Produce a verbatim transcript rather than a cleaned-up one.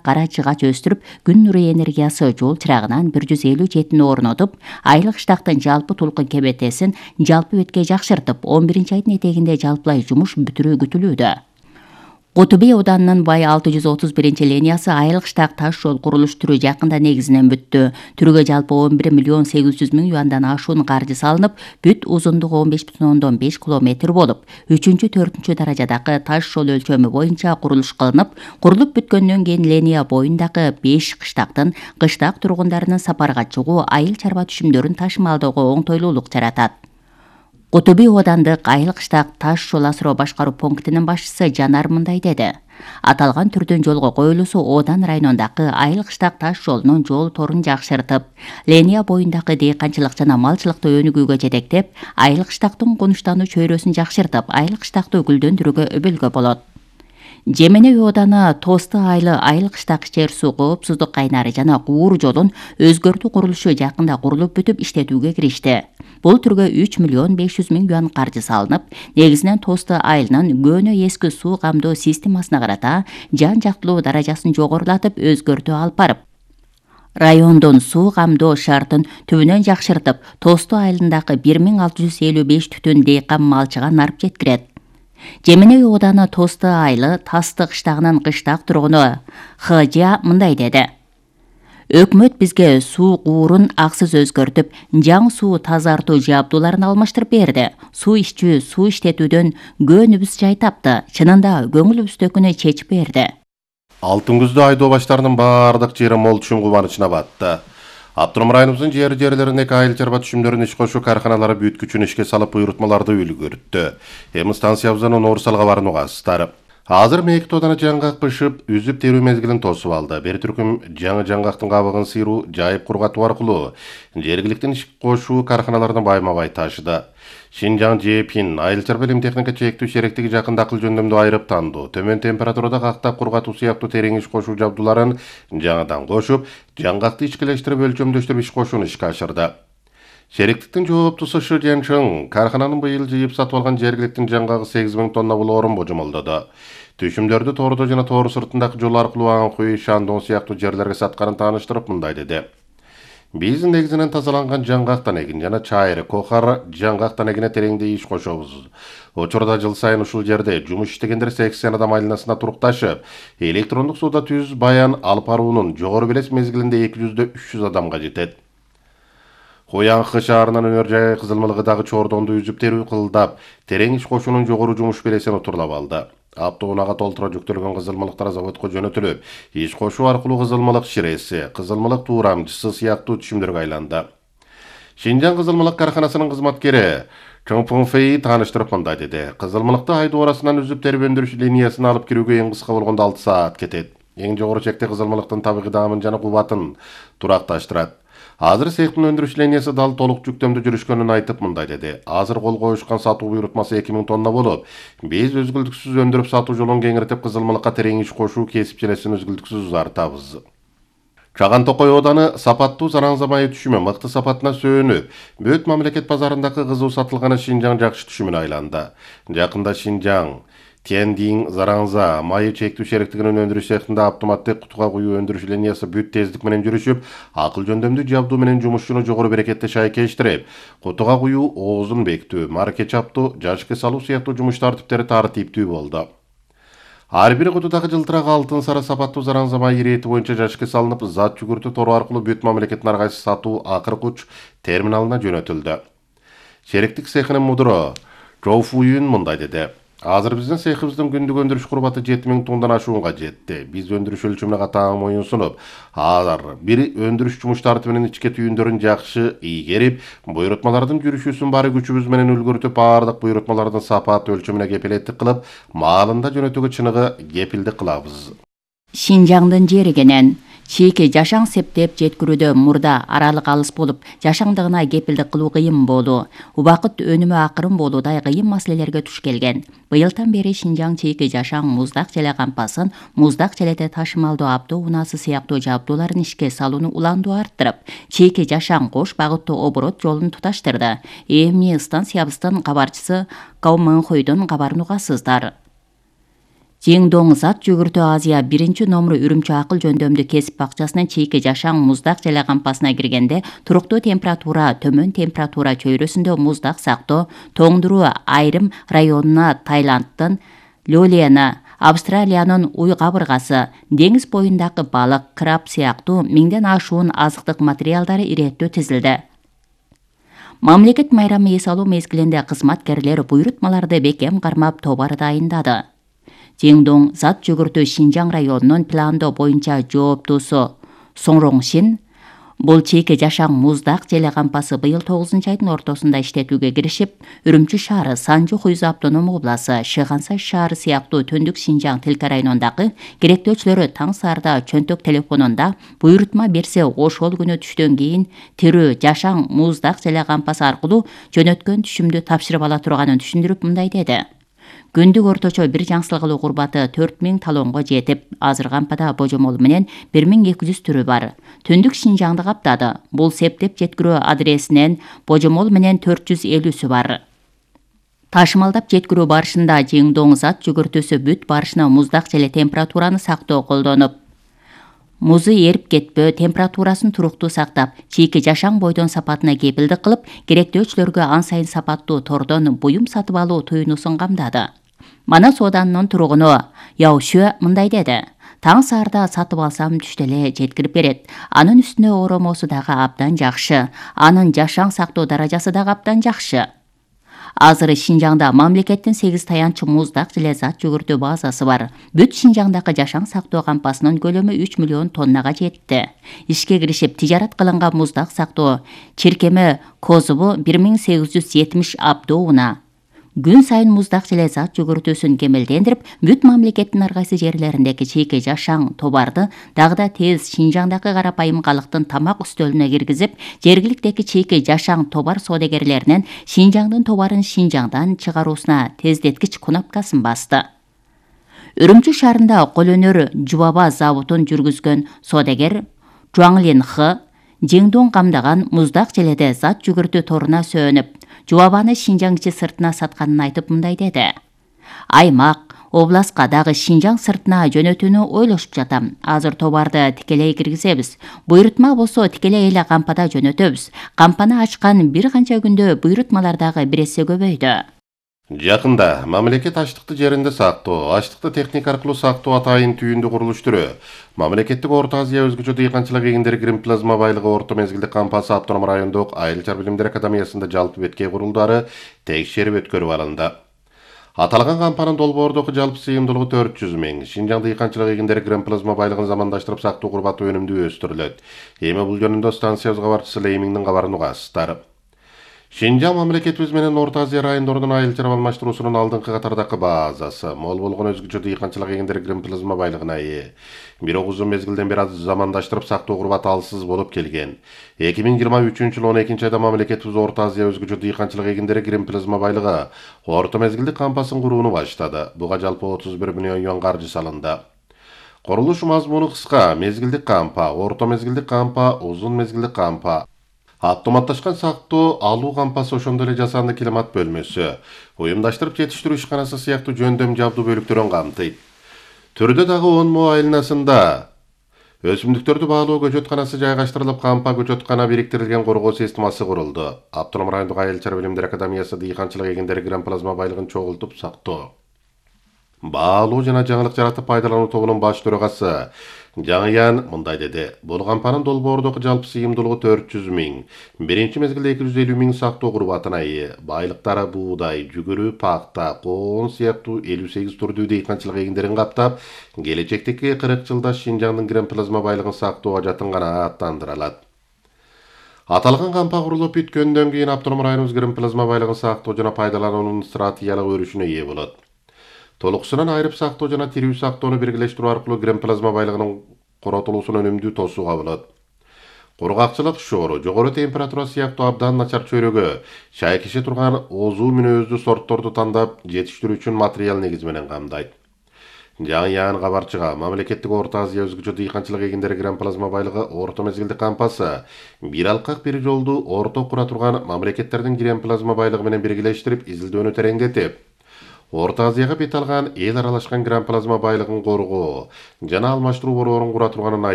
кара жыгач өстүрүп, күн нуру энергиясы жол чырагынан бир жүз элүү жетини орнотуп, айлык штактын жалпы толкун кебетесин жалпы бетке жакшыртып, он биринчи айдын этегинде жалпылай жумуш бүтүрүү күтүлүүдө. Кутуби ауданынын бай алты жүз отуз биринчи линиясы айылык штак таш жол курулуш түрү жакында негизинен бүттү. Түргө жалпы он бир миллион сегиз жүз миң юандан ашуун каржы салынып, бүт узундугу он беш бүтүн ондон беш километр болуп, үчүнчү төртүнчү даражадагы таш жол өлчөмү боюнча курулуш кылынып, курулуп бүткөндөн кийин линия боюндагы беш кыштактын кыштак тургундарынын сапарга чыгуу, айыл чарба түшүмдөрүн ташымалдоого оңтойлуулук жаратат. Кутуби аудандык айылык штак таш жол асыроо башкаруу пунктинин башчысы Жанар мындай деди. Аталган түрдүн жолго коюлуусу Одан районундагы айылык штак таш жолунун жол торун жакшыртып, линия боюндагы дыйканчылык жана малчылыкты өнүгүүгө жетектеп, айылык штактын конуштануу чөйрөсүн жакшыртып, айылык штакты гүлдөндүрүүгө өбөлгө болот. Жеменеби ауданы Тосты айылы айылык штак жер суу коопсуздук кайнары жана куур жолун өзгөртүү курулушу жакында курулуп бүтүп иштетүүгө киришти. Бул түргө үч миллион беш жүз миң юан каржы салынып, негизинен Тосты айылынын көөнө эски суу камдоо системасына карата жан жактылуу даражасын жогорулатып, өзгөртүү алып барып, райондун суу камдоо шартын түбүнөн жакшыртып, Тосты айылындагы бир миң алты жүз элүү беш түтүн дейкан малчыга нарып жеткирет. Жеменеби ауданы Тосты айылы Тасты кыштагынын кыштак тургуну Хыжа мындай деди. Өкмөт бизге суу куурун аксыз өзгөртүп, жаңы суу тазартуу жабдууларын алмаштырып берди. Суу ичүү, суу иштетүүдөн көөнүбүз жай тапты. Чынында көңүлүбүздөгүнү чечип берди. Алтын күздө айдоо баштарынын баардык жери мол түшүм кубанычына батты. Автоном районубуздун жер жерлериндеги айыл чарба түшүмдөрүн иш кошуу карканалары бүт күчүн ишке салып буйрутмаларды үлгүрттү. Эми станциябыздын Орусалга барууга асыстар. Азыр мейкит оданы жаңгак бышып, үзүп терүү мезгилин тосуп алды. Бир түркүм жаңы жаңгактын кабыгын сыйруу, жайып кургатуу аркылуу жергиликтин иш кошуу карканаларына байма-бай ташыды. Шинжаң Жепин айыл чарба илим техника чектүү шериктиги жакында акыл жөндөмдү айырып танду. Төмөн температурада кактап кургатуу сыяктуу терең иш кошуу жабдууларын жаңыдан кошуп, жаңгакты ичкилештирип өлчөмдөштүрүп иш кошууну ишке ашырды. Шериктиктин жооптусу Шы Жанчың каркананын быйыл жыйып сатып алган жергиликтин жаңгагы сегиз миң тонна болоорун божомолдоду. Түшүмдөрдү тоордо жана тоору сыртындагы жол аркылуу Аңкүй, Шандон сыяктуу жерлерге сатканын тааныштырып мындай деди. Биз негизинен тазаланган жаңгактан эгин жана чайры, кохар жаңгактан эгине тереңдей иш кошобуз. Учурда жыл сайын ушул жерде жумуш иштегендер сексен адам айланасына турукташып, электрондук сууда түз баян алып баруунун жогору белес мезгилинде эки жүздөн үч жүз адамга жетет. Коянкы шаарынын өнөр жай кызылмалыгы дагы Чордонду үзүп терүү кылдап, терең иш кошуунун жогору жумуш белесин утурлап алды. Автоунага толтура жүктөлгөн кызылмалыктар заводко жөнөтүлүп, иш кошуу аркылуу кызылмалык ширеси, кызылмалык туурамчысы сыяктуу түшүмдөргө айланды. Шинжаң кызылмалык карканасынын кызматкери Чоңпуңфей тааныштырып мындай деди. Кызылмалыкты айдоо арасынан үзүп терип өндүрүш линиясына алып кирүүгө эң кыска болгондо алты саат кетет. Эң жогору чекте кызылмалыктын табигый даамын жана кубатын туракташтырат. Азыр цехтин өндүрүш линиясы дал толук жүктөмдө жүрүшкөнүн айтып мындай деди. Азыр кол коюшкан сатуу буйрутмасы эки миң тонна болуп, биз өзгүлтүксүз өндүрүп сатуу жолун кеңиртип, кызылмалыкка терең иш кошуу кесипчилесин өзгүлтүксүз узартабыз. Чаган Токой ауданы сапаттуу Зараңза майы түшүмү мыкты сапатына сөөнүп, бүт мамлекет базарындагы кызуу сатылганы Шинжаң жакшы түшүмүнө айланды. Жакында Шинжаң Тендин Зараңза майы чектүү шериктигинин өндүрүш цехинде автоматтык кутуга куюу өндүрүш линиясы бүт тездик менен жүрүшүп, акыл жөндөмдүү жабдуу менен жумушчуну жогору берекетте шайкештирип, кутуга куюу, оозун бекитүү, марке чаптоо, жашкы салуу сыяктуу жумуш тартиптери тартиптүү болду. Ар бир кутудагы жылтырак алтын сары сапаттуу Зараңза майы ирети боюнча жашкы салынып, зат жүгүртүү тору аркылуу бүт мамлекеттин ар кайсы сатуу акыркы уч терминалына жөнөтүлдү. Шериктик цехинин мудуру Жоуфуюн мындай деди. Азыр биздин цехибиздин күндүк өндүрүш курбаты жети миң тоннадан ашуунга жетти. Биз өндүрүш өлчөмүнө катаң моюн сунуп, алар бир өндүрүш жумуш тартибинин ичке түйүндөрүн жакшы ийгерип, буйрутмалардын жүрүшүүсүн баары күчүбүз менен үлгүртүп, баардык буйрутмалардын сапат өлчөмүнө кепилеттик кылып, маалында жөнөтүүгө чыныгы кепилдик кылабыз. Шинжаңдын жеригенен чийки жашаң септеп жеткирүүдө мурда аралык алыс болуп, жашаңдыгына кепилдик кылуу кыйын болду. Убакыт өнүмү акырын болуудай кыйын маселелерге туш келген. Быйылдан бери Шинжаң чийки жашаң муздак желе кампасын, муздак желеде ташымалдуу автоо унаасы сыяктуу жабдууларын ишке салууну уландуу арттырып, чийки жашаң кош багыттуу оборот жолун туташтырды. Эми станциябыздын кабарчысы Каумынхойдун кабарын угасыздар. Жеңдоң зат жүгүртүү Азия биринчи номеру Үрүмчү акыл жөндөмдүү кесип бакчасынын чийки жашаң муздак желе кампасына киргенде туруктуу температура, төмөн температура чөйрөсүндө муздак сактоо, тоңдуруу айрым районуна Таиландтын Лёлена, Австралиянын уй кабыргасы, деңиз боюндагы балык, краб сыяктуу миңден ашуун азыктык материалдары иреттөө тизилди. Мамлекет майрамы эс алуу мезгилинде кызматкерлер буйрутмаларды бекем кармап тобар дайындады. Жеңдоң зат жүгүртүү Шинжаң районунун пландоо боюнча жооптуусу Соңроңшин бул чийки жашаң муздак желе кампасы быйыл тогузунчу айдын ортосунда иштетүүгө киришип, Үрүмчү шаары, Санжу Хуйзу автономдук обласы, Шыгансай шаары сыяктуу Түндүк Шинжаң тилке районундагы керектөөчүлөрү таң саарда чөнтөк телефонунда буйрутма берсе ошол күнү түштөн кийин тирүү жашаң муздак желе кампасы аркылуу жөнөткөн түшүмдү тапшырып ала турганын түшүндүрүп мындай деди. Күндүк орточо бир жаңсылык алуу курбаты төрт миң талонго жетип, азыр кампада божомол менен бир миң эки жүз түрү бар. Түндүк Шинжаңды каптады. Бул септеп жеткирүү адресинен божомол менен төрт жүз элүүсү бар. Ташымалдап жеткирүү барышында Жеңдоң зат жүгүртүүсү бүт барышына муздак желе температураны сактоо колдонуп, музу эрип кетпөө, температурасын туруктуу сактап, чийки жашаң бойдон сапатына кепилдик кылып, керектөөчүлөргө ан сайын сапаттуу тордон буюм сатып алуу туюнусун камдады. Манас Оданынын тургуну Яушө мындай деди. Таң саарда сатып алсам түштө эле жеткирип берет. Анын үстүнө оромосу дагы абдан жакшы. Анын жашаң сактоо даражасы дагы абдан жакшы. Азыр Шинжаңда мамлекеттин сегиз таянчы муздак желе зат жүгүртүү базасы бар. Бүт Шинжаңдагы жашаң сактоо кампасынын көлөмү үч миллион тоннага жетти. Ишке киришип тижарат кылынган муздак сактоо чиркеме козубу бир миң сегиз жүз жетимиш абдоуна. Күн сайын муздак желе зат жүгүртүүсүн кемелдендирип, бүт мамлекеттин ар кайсы жерлериндеги чийки жашаң тобарды дагы да тез Шинжаңдагы карапайым калктын тамак үстөлүнө киргизип, жергиликтеги чийки жашаң тобар соодагерлеринен Шинжаңдын тобарын Шинжаңдан чыгаруусуна тездеткич кнопкасын басты. Үрүмчү шаарында кол өнөр жубаба заводун жүргүзгөн соодагер Жуаңлин Х Жеңдоң камдаган муздак желеде зат жүгүртүү торуна сөөнүп, жубабаны Шинжаң ичи сыртына сатканын айтып мындай деди. Аймак, областка дагы Шинжаң сыртына жөнөтүүнү ойлошуп жатам. Азыр тобарды тикелей киргизебиз. Буйрутма болсо тикелей эле кампада жөнөтөбүз. Кампаны ачкан бир канча күндө буйрутмалар дагы бир эсе көбөйдү. Жакында мамлекет аштыкты жеринде сактоо, аштыкты техника аркылуу сактоо атайын түйүндү курулуш түрү. Мамлекеттик Орто Азия өзгөчө дыйканчылык эгиндери грин плазма байлыгы орто мезгилдик кампасы автоном райондук Айыл чар билимдер академиясында жалпы беткей курулдары текшерип өткөрүп алынды. Аталган кампанын долбоордогу жалпы сыйымдуулугу төрт жүз миң. Шинжаң дыйканчылык эгиндери грин плазма байлыгын замандаштырып сактоо курбаты өнүмдүү өстүрүлөт. Эми бул жөнүндө станциябыз кабарчысы Леймиңдин кабарын угасыздар. Шинжаң мамлекетибиз менен Орто Азия райондорунун айыл чарба алмаштыруусунун алдыңкы катардагы базасы. Мол болгон өзгөчө дыйканчылык эгиндери грин плазма байлыгына ээ. Бирок узун мезгилден бери замандаштырып сактоо курбаты алсыз болуп келген. эки миң жыйырма үчүнчү жылы он экинчи айда мамлекетибиз Орто Азия өзгөчө дыйканчылык эгиндери грин плазма байлыгы орто мезгилдик кампасын курууну баштады. Буга жалпы отуз бир миллион юан каржы салынды. Курулуш мазмуну кыска: мезгилдик кампа, орто мезгилдик кампа, узун мезгилдик кампа. Автоматташкан сактоо алуу кампасы, ошондой эле жасанды климат бөлмөсү, уюмдаштырып жетиштирүү ишканасы сыяктуу жөндөм жабдуу бөлүктөрүн камтыйт. Төрдө дагы он мо айланасында өсүмдүктөрдү баалоо көчөтканасы жайгаштырылып, кампа көчөткана бириктирилген коргоо системасы курулду. Автоном райондук Айыл чар билимдер академиясы дыйканчылык эгиндери грин плазма байлыгын чогултуп сактоо, баалоо жана жаңылык жаратып пайдалануу тобунун баш төрагасы Жаңыян мындай деди. Бул кампанын долбоордогу жалпы сыйымдуулугу төрт жүз миң. Биринчи мезгилде эки жүз элүү миң сактоо курбатына ээ. Байлыктары буудай, жүгүрү, пакта, коон сыяктуу элүү сегиз түрдүү дыйканчылык эгиндерин каптап, келечектеги кырк жылда Шинжаңдын грин плазма байлыгын сактоого жатынганы аттандырылат. Аталган кампа курулуп бүткөндөн кийин автоном районубуз грин плазма байлыгын сактоо жана пайдалануунун стратегиялык өрүшүнө ээ болот. Толуксунан айрып сактоо жана тирүү сактоону биргелештирүү аркылуу грин плазма байлыгынын коротулуусун өнүмдүү тосууга болот. Кургакчылык шоору, жогору температура сыяктуу абдан начар чөйрөгө чай кеше турган озуу мүнөздүү сортторду тандап жетиштирүү үчүн материал негизи менен камдайт. Жаңыян кабарчыга мамлекеттик Орто Азия өзгөчө дыйканчылык эгиндери грин плазма байлыгы орто мезгилдик кампасы бир алкак бир жолду орто кура турган мамлекеттердин грин плазма байлыгы менен биргелештирип изилдөөнү тереңдетип, Орта Азияга бет алган эл аралашкан гран плазма байлыгын коргоо жана алмаштыруу борборун кура турганын